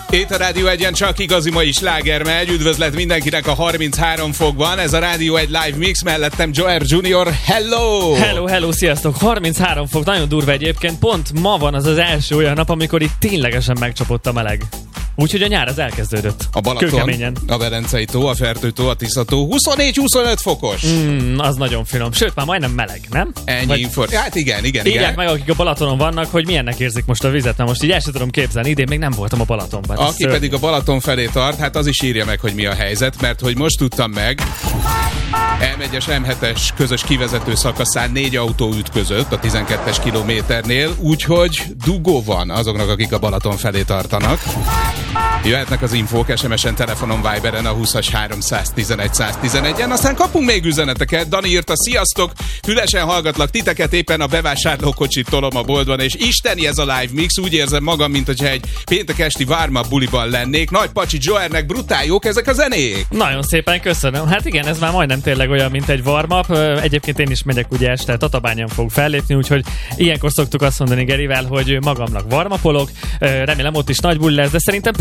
Itt a Rádió 1-en csak igazi mai sláger megy. Üdvözlet mindenkinek a 33 fokban. Ez a Rádió 1 live mix, mellettem Joer Junior. Hello! Hello, sziasztok! 33 fok, nagyon durva egyébként. Pont ma van az első olyan nap, amikor itt ténylegesen megcsapott a meleg. Úgyhogy a nyár az elkezdődött. A Balaton, a Velencei tó, a Fertő tó, a Tisza tó 24-25 fokos. Az nagyon finom. Sőt, már majdnem meleg, nem? Ennyi Hát igen. Írják meg, akik a Balatonon vannak, hogy milyennek érzik most a vizet. Na most így el sem tudom képzelni. Idén még nem voltam a Balatonban. Aki pedig a Balaton felé tart, hát az is írja meg, hogy mi a helyzet, mert hogy most tudtam meg, M1-es M7-es közös kivezető szakaszán 4 autó ütközött a 12-es kilométernél, úgyhogy dugó van azoknak, akik a Balaton felé tartanak. Jöhetnek az infók SMS-en, telefonon, Viberen a 20-as 311 111-en, aztán kapunk még üzeneteket. Dani írta, sziasztok, fülesen hallgatlak titeket, éppen a bevásárlókocsit tolom a boltban, és isteni ez a live mix, úgy érzem magam, mint hogyha egy péntek esti warm-up buliban lennék. Nagy pacsi Joernek, brutál jók ezek a zenék. Nagyon szépen köszönöm. Hát igen, ez már majdnem tényleg olyan, mint egy warm-up. Egyébként én is megyek ugye este, Tatabányán fogok fellépni, úgyhogy ilyenkor szoktuk azt mondani Gerivel, hogy magamnak warm-upolok. Remélem ott is nagy buli lesz, de szerintem